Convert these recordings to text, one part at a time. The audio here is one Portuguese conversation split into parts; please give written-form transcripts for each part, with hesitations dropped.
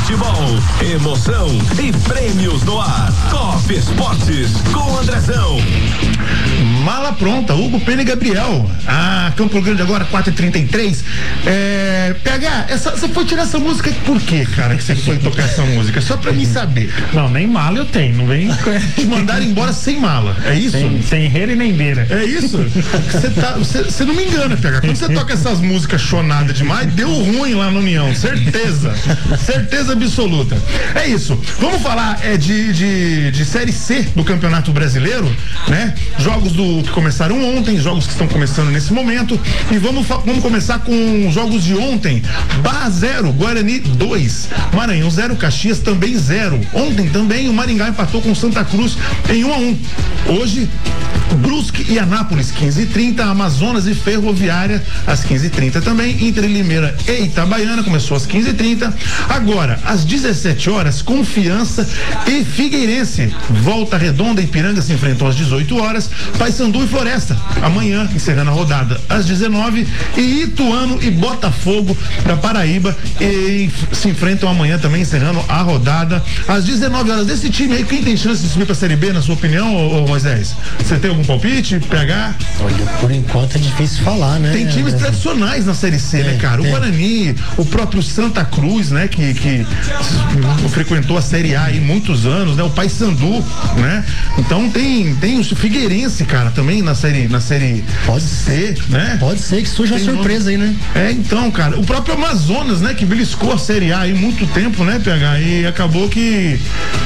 futebol, emoção e prêmios no ar. Top Esportes com Andrezão. Mala pronta, Hugo Pena e Gabriel. Campo Grande agora, 4h33. PH, você foi tirar essa música por quê, cara, que você foi tocar essa música? Só pra mim saber. Não, nem mala eu tenho, não vem. Te mandaram embora sem mala, é isso? Sem reira e nem beira. É isso? Você não me engana, PH. Quando você toca essas músicas chonadas demais, deu ruim lá na União, certeza. Certeza absoluta. É isso. Vamos falar de Série C do Campeonato Brasileiro, né? Jogos que começaram ontem, jogos que estão começando nesse momento. E vamos começar com jogos de ontem. Barra 0, Guarani 2, Maranhão 0, Caxias também 0. Ontem também o Maringá empatou com Santa Cruz em 1-1. Hoje, Brusque e Anápolis, 15h30, Amazonas e Ferroviária, às 15h30 também, Inter e Limeira e Itabaiana, começou às 15h30. Agora, às 17 horas, Confiança e Figueirense. Volta Redonda e Ipiranga se enfrentam às 18 horas, Paysandu e Floresta, amanhã, encerrando a rodada, às 19h, e Ituano e Botafogo da Paraíba se enfrentam amanhã também, encerrando a rodada, às 19 horas. Desse time aí, quem tem chance de subir pra Série B, na sua opinião, ô Moisés? Você tem algum palpite? PH? Olha, por enquanto é difícil falar, né? Tem times tradicionais na Série C, né, cara? O Guarani, o próprio Santa Cruz, né? Que frequentou a Série A aí muitos anos, né? O Paysandu, né? Então tem o Figueirense, cara, também na série Pode C, né? Pode ser que surja surpresa aí, né? Então, cara, o próprio Amazonas, né? Que beliscou a Série A aí muito tempo, né, PH? E acabou que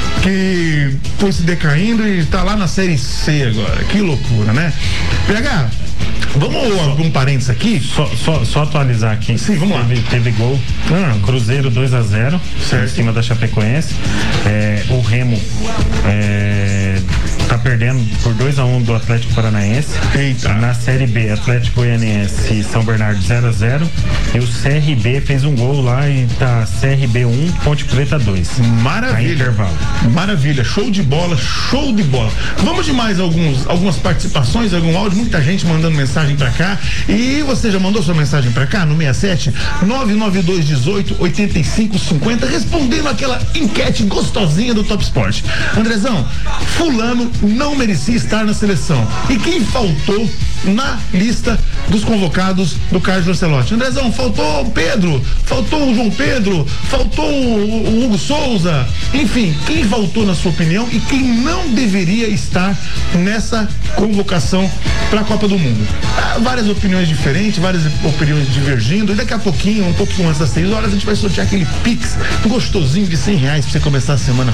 foi se decaindo e tá lá na Série C agora. Que loucura, né? PH, vamos algum parênteses aqui? Só atualizar aqui. Sim, vamos lá. Teve gol. Cruzeiro 2-0 em cima da Chapecoense. O Remo tá perdendo por 2-1 do Atlético Paranaense. Eita. Na Série B, Atlético Goianiense e São Bernardo 0-0. E o CRB fez um gol lá e tá CRB 1, Ponte Preta 2. Maravilha. Intervalo. Maravilha, show de bola, show de bola. Vamos de mais algumas participações, algum áudio, muita gente mandando mensagem pra cá. E você já mandou sua mensagem pra cá no 67 99218 8550, respondendo aquela enquete gostosinha do Top Sport. Andrezão, fulano não merecia estar na seleção. E quem faltou na lista dos convocados do Carlos Ancelotti? Andrezão, faltou o Pedro, faltou o João Pedro, faltou o Hugo Souza, enfim, quem faltou na sua opinião e quem não deveria estar nessa convocação para a Copa do Mundo? Várias opiniões diferentes, várias opiniões divergindo, e daqui a pouquinho, um pouquinho antes das 6 horas, a gente vai sortear aquele Pix gostosinho de R$100 pra você começar a semana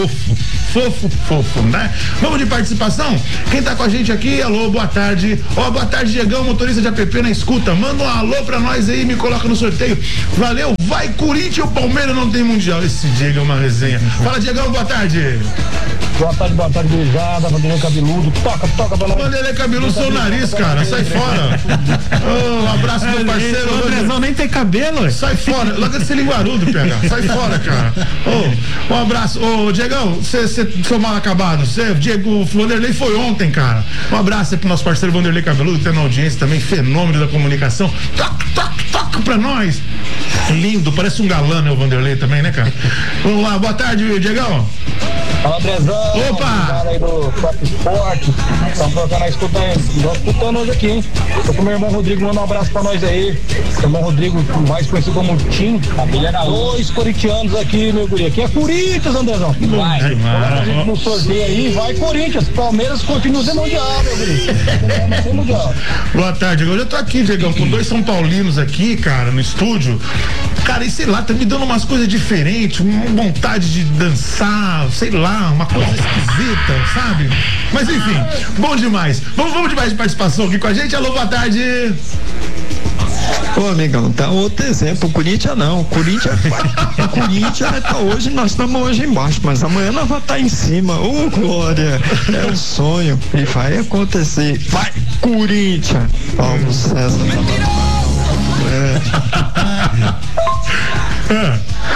fofo, né? Vamos de participação? Quem tá com a gente aqui, alô, boa tarde. Boa tarde, Diegão, motorista de app na escuta. Manda um alô pra nós aí, me coloca no sorteio. Valeu, vai Corinthians, o Palmeiras não tem mundial. Esse Diego é uma resenha. Fala, Diegão, boa tarde. Boa tarde, beijada, Vanderlei Cabeludo. Toca pra nós. Vanderlei Cabeludo, seu nariz, cara, sai fora. Um abraço meu parceiro. O Andrezão nem tem cabelo. Sai fora, larga de ser linguarudo, pega. Sai fora, cara. Um abraço. Diegão, seu mal acabado. Diego, o Vanderlei foi ontem, cara. Um abraço aí pro nosso parceiro Vanderlei Cabeludo, que tá na audiência também, fenômeno da comunicação. Toca pra nós. Lindo, parece um galã, né, o Vanderlei também, né, cara? Vamos lá, boa tarde, Diegão. Fala, Andrezão. Opa! Aí do Top Sport. Estamos colocando a escutando hoje aqui, hein? Tô com meu irmão Rodrigo, manda um abraço pra nós aí. Meu irmão Rodrigo, mais conhecido como Tim. 2 corintianos aqui, meu guri. Aqui é Corinthians, Andrezão. Vai. A gente no sorteio aí, vai Corinthians. Palmeiras continua sem mundial, meu guri. Sem mundial. Boa tarde, eu já tô aqui, Diegão, com 2 São Paulinos aqui, cara, no estúdio. Cara, e sei lá, tá me dando umas coisas diferentes, uma vontade de dançar, sei lá, uma coisa esquisita, sabe? Mas enfim, bom demais. Vamos de mais participação aqui com a gente. Alô, boa tarde. Ô, amigão, tá outro exemplo. O Corinthians não. O Corinthians tá hoje, nós estamos hoje embaixo, mas amanhã nós vamos estar em cima. Ô, glória! É um sonho e vai acontecer. Vai, Corinthians! Paulo César. Olha,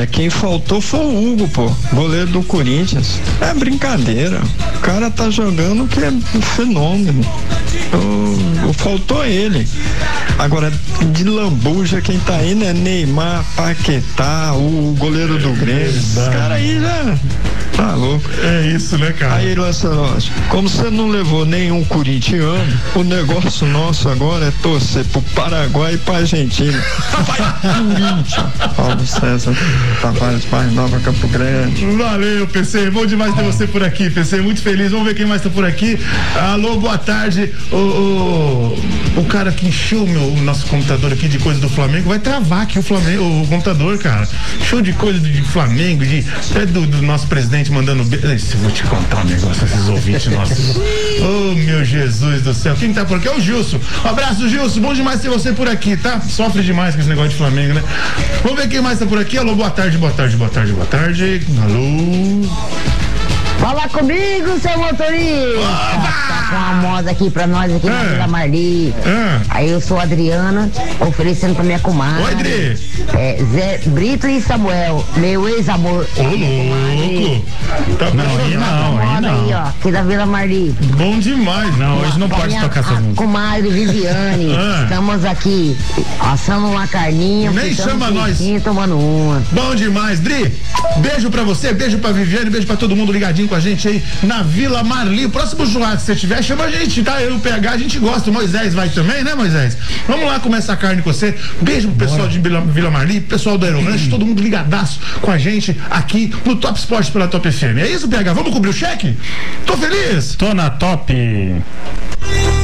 Olha, quem faltou foi o Hugo, pô, goleiro do Corinthians. É brincadeira. O cara tá jogando que é um fenômeno. Faltou ele. Agora, de lambuja, quem tá indo é Neymar, Paquetá, o goleiro do Grêmio. Esse cara aí já tá louco. É isso, né, cara? Aí, Lancelotti, como você não levou nenhum corintiano, o negócio nosso agora é torcer pro Paraguai e pra Argentina. Vai, Corinthians! Paulo César Tavares, mais Nova, Campo Grande. Valeu, PC. Bom demais ter você por aqui, PC. Muito feliz. Vamos ver quem mais tá por aqui. Alô, boa tarde. O cara que encheu o nosso computador aqui de coisa do Flamengo vai travar aqui o computador, cara. Show de coisa de Flamengo, até do nosso presidente mandando. Eu vou te contar um negócio, esses ouvintes nossos. Oh, meu Jesus do céu. Quem tá por aqui é o Gilson. Um abraço, Gilson. Bom demais ter você por aqui, tá? Sofre demais com esse negócio de Flamengo, né? Vamos ver quem mais tá por aqui. Alô, boa tarde, boa tarde, boa tarde, boa tarde. Alô. Fala comigo, seu motorista. Tá com uma moda aqui pra nós aqui na Vila Marli. Aí eu sou a Adriana, oferecendo pra minha comadre. Oi, Adri. Zé Brito e Samuel, meu ex-amor. Ô, louco. Tá Aí não. Aí, ó, aqui da Vila Marli. Bom demais. Não, hoje não pode tocar essa música. Comadre Viviane, estamos aqui assando uma carninha. Nem chama nós. Tomando uma. Bom demais, Dri. Beijo pra você, beijo pra Viviane, beijo pra todo mundo ligadinho com a gente aí na Vila Marli. O próximo churrasco que você tiver, chama a gente, tá? Eu e o PH, a gente gosta. O Moisés vai também, né, Moisés? Vamos lá comer essa carne com você. Beijo pro pessoal de Vila Marli, pessoal do Aerorancho, todo mundo ligadaço com a gente aqui no Top Esporte pela Top FM. É isso, PH? Vamos cobrir o cheque? Tô feliz? Tô na Top.